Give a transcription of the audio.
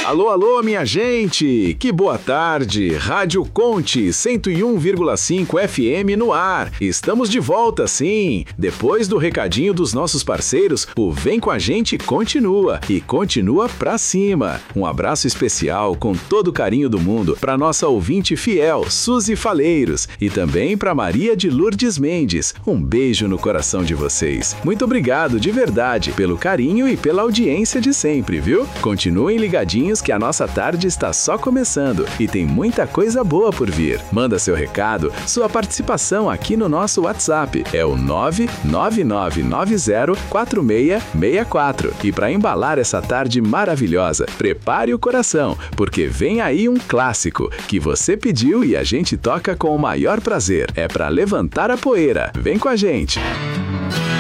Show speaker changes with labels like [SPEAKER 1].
[SPEAKER 1] Alô, alô, minha gente! Que boa tarde! Rádio Conte 101,5 FM no ar. Estamos de volta, sim! Depois do recadinho dos nossos parceiros, o Vem com a Gente continua e continua pra cima. Um abraço especial com todo o carinho do mundo para nossa ouvinte fiel, Suzy Faleiros, e também para Maria de Lourdes Mendes. Um beijo no coração de vocês. Muito obrigado de verdade pelo carinho e pela audiência de sempre, viu? Continuem ligadinhos que a nossa tarde está só começando e tem muita coisa boa por vir. Manda seu recado, sua participação aqui no nosso WhatsApp. É o 999904664. E para embalar essa tarde maravilhosa, prepare o coração, porque vem aí um clássico que você pediu e a gente toca com o maior prazer. É para levantar a poeira. Vem com a gente!